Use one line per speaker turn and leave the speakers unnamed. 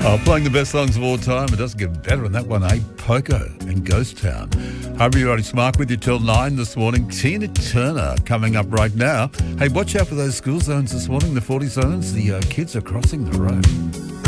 Playing the best songs of all time. It doesn't get better than that one, eh? Poco and Ghost Town. Harvey Roddy Smart with you till 9 this morning. Tina Turner coming up right now. Hey, watch out for those school zones this morning, the 40 zones. The kids are crossing the road.